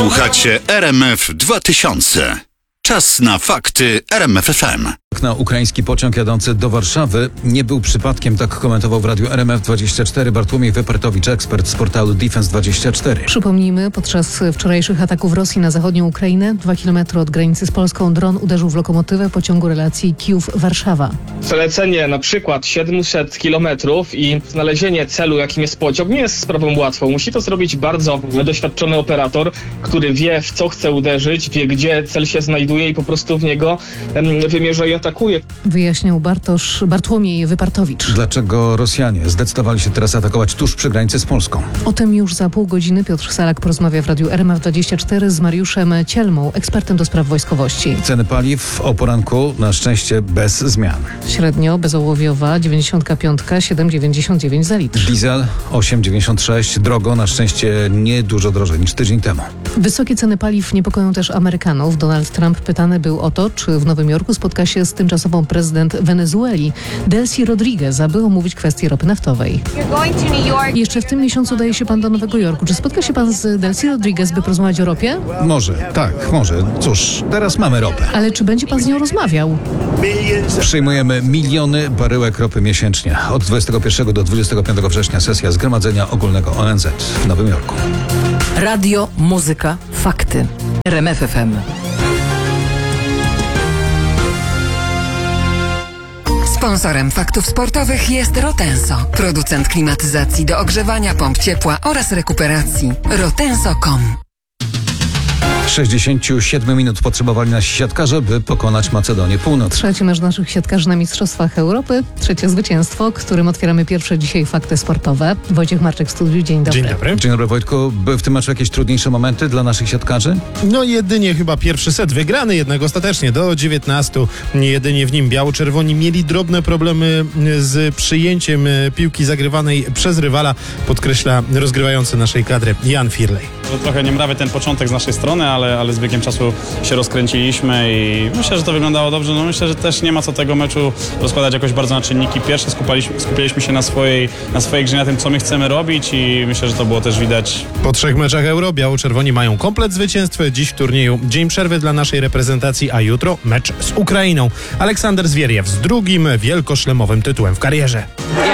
Słuchacie RMF 2000. Czas na fakty RMF FM. Na ukraiński pociąg jadący do Warszawy nie był przypadkiem, tak komentował w radiu RMF24 Bartłomiej Wypertowicz, ekspert z portalu Defense24. Przypomnijmy, podczas wczorajszych ataków Rosji na zachodnią Ukrainę, 2 km od granicy z Polską, dron uderzył w lokomotywę pociągu relacji Kijów-Warszawa. Przelecenie na przykład 700 km i znalezienie celu, jakim jest pociąg, nie jest sprawą łatwą. Musi to zrobić bardzo doświadczony operator, który wie, w co chce uderzyć, wie, gdzie cel się znajduje i po prostu w niego wymierza i atakuje. Wyjaśniał Bartłomiej Wypertowicz. Dlaczego Rosjanie zdecydowali się teraz atakować tuż przy granicy z Polską? O tym już za pół godziny Piotr Salak porozmawia w radiu RMF24 z Mariuszem Cielmą, ekspertem do spraw wojskowości. Ceny paliw o poranku na szczęście bez zmian. Średnio bezołowiowa 95, 7,99 za litr. Diesel 8,96, drogo, na szczęście nie dużo drożej niż tydzień temu. Wysokie ceny paliw niepokoją też Amerykanów. Donald Trump pytany był o to, czy w Nowym Jorku spotka się z tymczasową prezydent Wenezueli Delcy Rodriguez, aby omówić kwestię ropy naftowej. Jeszcze w tym miesiącu udaje się pan do Nowego Jorku. Czy spotka się pan z Delcy Rodriguez, by porozmawiać o ropie? Może, tak, może. Cóż, teraz mamy ropę. Ale czy będzie pan z nią rozmawiał? Przyjmujemy miliony baryłek ropy miesięcznie. Od 21 do 25 września sesja Zgromadzenia Ogólnego ONZ w Nowym Jorku. Radio, muzyka, fakty. RMF FM. Sponsorem faktów sportowych jest Rotenso, producent klimatyzacji do ogrzewania, pomp ciepła oraz rekuperacji. Rotenso.com. 67 minut potrzebowali nasi siatkarze, by pokonać Macedonię Północną. Trzeci mecz naszych siatkarzy na Mistrzostwach Europy. Trzecie zwycięstwo, którym otwieramy pierwsze dzisiaj fakty sportowe. Wojciech Marczek w studiu. Dzień dobry. Dzień dobry. Dzień dobry, Wojtku. Były w tym meczu jakieś trudniejsze momenty dla naszych siatkarzy? No jedynie chyba pierwszy set wygrany jednak ostatecznie do 19. Jedynie w nim biało-czerwoni mieli drobne problemy z przyjęciem piłki zagrywanej przez rywala, podkreśla rozgrywający naszej kadry Jan Firlej. Trochę niemrawy ten początek z naszej strony, ale z biegiem czasu się rozkręciliśmy i myślę, że to wyglądało dobrze. No myślę, że też nie ma co tego meczu rozkładać jakoś bardzo na czynniki pierwsze. Skupialiśmy się na swojej grze, na tym, co my chcemy robić i myślę, że to było też widać. Po 3 meczach Euro biało-czerwoni mają komplet zwycięstw. Dziś w turnieju dzień przerwy dla naszej reprezentacji, a jutro mecz z Ukrainą. Aleksander Zwieriew z drugim wielkoszlemowym tytułem w karierze.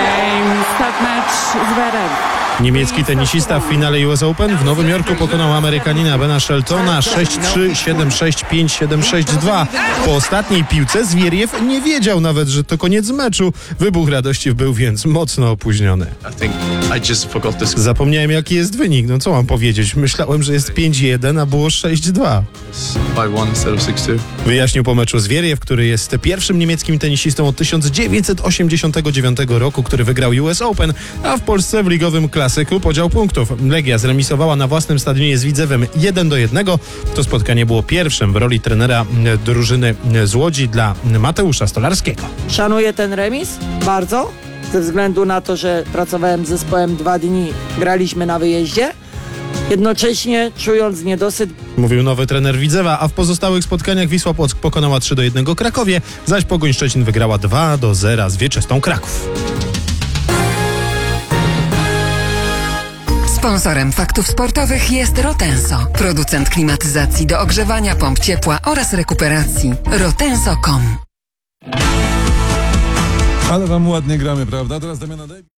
Niemiecki tenisista w finale US Open w Nowym Jorku pokonał Amerykanina Bena Sheltona 6-3, 7-6, 5-7, 6-2. Po ostatniej piłce Zwieriew nie wiedział nawet, że to koniec meczu. Wybuch radości był więc mocno opóźniony. Zapomniałem, jaki jest wynik. No co mam powiedzieć? Myślałem, że jest 5-1, a było 6-2. Wyjaśnił po meczu Zwieriew, który jest pierwszym niemieckim tenisistą od 1989 roku, który wygrał US Open, a w Polsce w ligowym klasyku podział punktów. Legia zremisowała na własnym stadionie z Widzewem 1-1. To spotkanie było pierwszym w roli trenera drużyny z Łodzi dla Mateusza Stolarskiego. Szanuję ten remis bardzo, ze względu na to, że pracowałem z zespołem 2 dni, graliśmy na wyjeździe. Jednocześnie czując niedosyt. Mówił nowy trener Widzewa, a w pozostałych spotkaniach Wisła Płock pokonała 3-1 Krakowie, zaś Pogoń Szczecin wygrała 2-0 z Wieczystą Kraków. Sponsorem faktów sportowych jest Rotenso, producent klimatyzacji do ogrzewania, pomp ciepła oraz rekuperacji. Rotenso.com. Ale wam ładnie gramy, prawda? Teraz Damiana